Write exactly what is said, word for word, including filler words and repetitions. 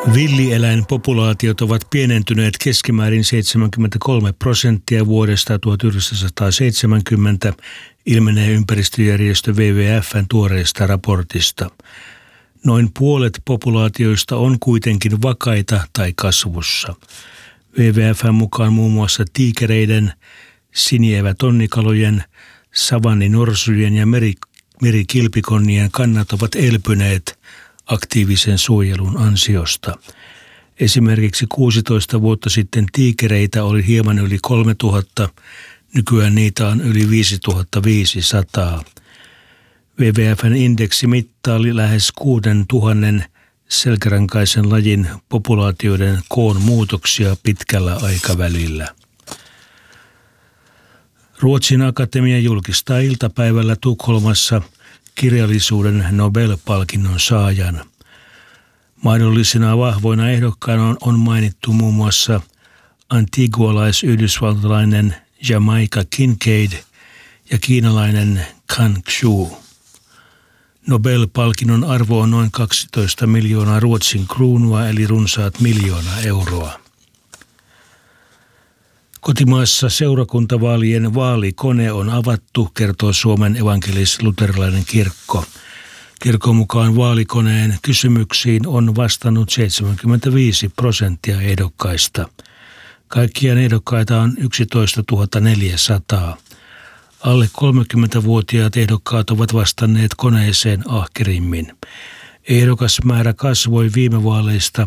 Villieläinpopulaatiot ovat pienentyneet keskimäärin seitsemänkymmentäkolme prosenttia vuodesta tuhatyhdeksänsataaseitsemänkymmentä, ilmenee ympäristöjärjestö W W F:n tuoreesta raportista. Noin puolet populaatioista on kuitenkin vakaita tai kasvussa. W W F:n mukaan muun muassa tiikereiden, sinievä-tonnikalojen, savanninorsujen ja meri, merikilpikonnien kannat ovat elpyneet aktiivisen suojelun ansiosta. Esimerkiksi kuusitoista vuotta sitten tiikereitä oli hieman yli kolmetuhatta, nykyään niitä on yli viisituhattaviisisataa. W W F:n indeksi mittaili lähes kuudentuhannen selkärankaisen lajin populaatioiden koon muutoksia pitkällä aikavälillä. Ruotsin Akatemia julkistaa iltapäivällä Tukholmassa kirjallisuuden Nobel-palkinnon saajan. Mahdollisina vahvoina ehdokkaina on mainittu muun muassa antigualais-yhdysvaltalainen Jamaica Kincaid ja kiinalainen Kan Xiu. Nobel-palkinnon arvo on noin kaksitoista miljoonaa Ruotsin kruunua eli runsaat miljoona euroa. Kotimaassa seurakuntavaalien vaalikone on avattu, kertoo Suomen evankelis-luterilainen kirkko. Kirkon mukaan vaalikoneen kysymyksiin on vastannut seitsemänkymmentäviisi prosenttia ehdokkaista. Kaikkiaan ehdokkaita on yksitoistatuhatta neljäsataa. Alle kolmekymmentävuotiaat ehdokkaat ovat vastanneet koneeseen ahkerimmin. Ehdokasmäärä kasvoi viime vaaleista